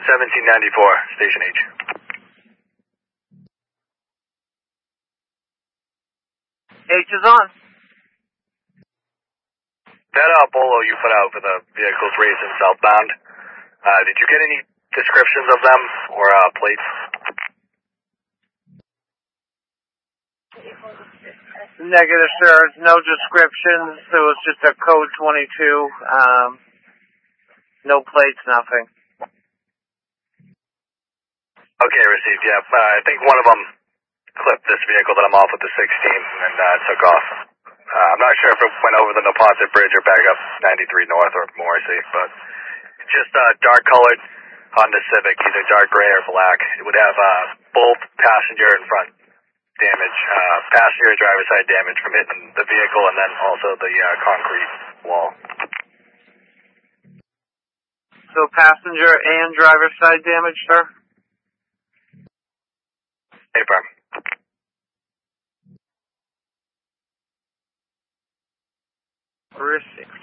1794, Station H. H is on. That bolo you put out for the vehicles racing southbound, did you get any descriptions of them or plates? Negative, sir. No descriptions. It was just a code 22. No plates, nothing. Okay, received, yeah. I think one of them clipped this vehicle that I'm off with the 16 and took off. I'm not sure if it went over the Neponset Bridge or back up 93 North or Morrissey, but just dark colored Honda Civic, either dark gray or black. It would have both passenger and front damage, passenger and driver's side damage from hitting the vehicle and then also the concrete wall. So passenger and driver's side damage, sir? Hey, firm. Received.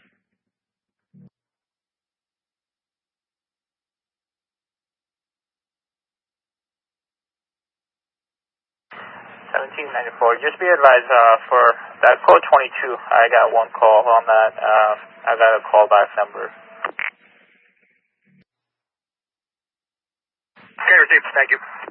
Just be advised, for that code 22, I got one call on that. I got a call back number. Okay, received. Thank you.